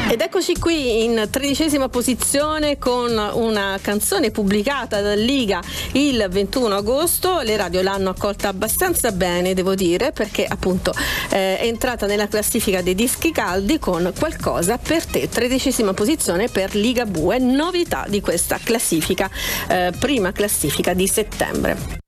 Ed eccoci qui in 13ª posizione con una canzone pubblicata da Liga il 21 agosto. Le radio l'hanno accolta abbastanza bene, devo dire, perché appunto è entrata nella classifica dei dischi caldi con Qualcosa per te, 13ª posizione per Ligabue, novità di questa classifica, prima classifica di settembre.